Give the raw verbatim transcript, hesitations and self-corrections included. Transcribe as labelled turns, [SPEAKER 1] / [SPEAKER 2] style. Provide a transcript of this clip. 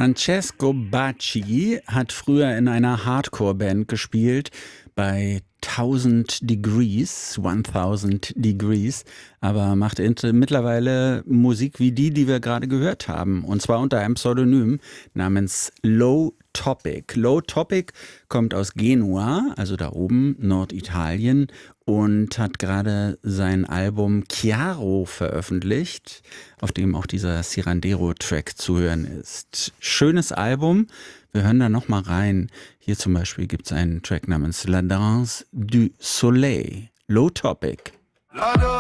[SPEAKER 1] Francesco Bacci hat früher in einer Hardcore-Band gespielt, bei tausend Degrees, tausend Degrees, aber macht int- mittlerweile Musik wie die, die wir gerade gehört haben. Und zwar unter einem Pseudonym namens Low Topic. Low Topic kommt aus Genua, also da oben, Norditalien, und hat gerade sein Album Chiaro veröffentlicht, auf dem auch dieser Cirandero-Track zu hören ist. Schönes Album. Wir hören da nochmal rein. Hier zum Beispiel gibt es einen Track namens La Danse du Soleil. Low Topic.